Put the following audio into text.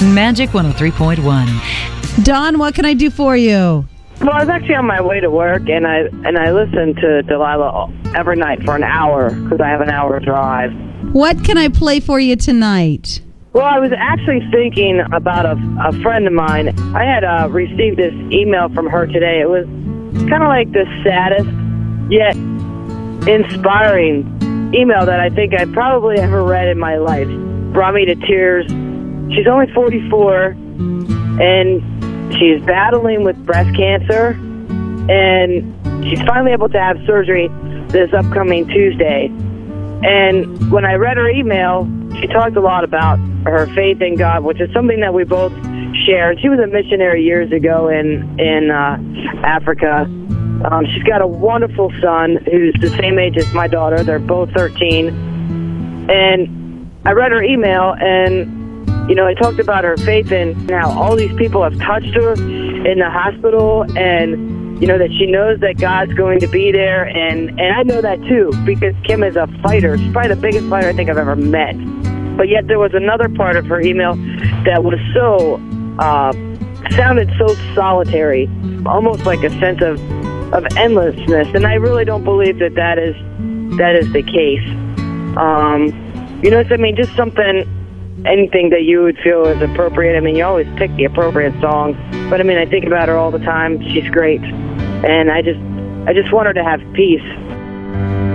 Magic 103.1. Dawn, what can I do for you? Well, I was actually on my way to work, and I listen to Delilah every night for an hour because I have an hour drive. What can I play for you tonight? Well, I was actually thinking about a friend of mine. I had received this email from her today. It was kind of like the saddest yet inspiring email that I think I probably ever read in my life. Brought me to tears. She's only 44, and she's battling with breast cancer, and she's finally able to have surgery this upcoming Tuesday. And when I read her email, she talked a lot about her faith in God, which is something that we both share. She was a missionary years ago in Africa. She's got a wonderful son who's the same age as my daughter. They're both 13. And I read her email, and, you know, I talked about her faith in how all these people have touched her in the hospital, and, you know, that she knows that God's going to be there. And I know that, too, because Kim is a fighter. She's probably the biggest fighter I think I've ever met. But yet there was another part of her email that was so, sounded so solitary, almost like a sense of endlessness. And I really don't believe that is the case. You know, I mean, just anything that you would feel is appropriate. I mean, you always pick the appropriate song. But I mean, I think about her all the time. She's great. And I just want her to have peace.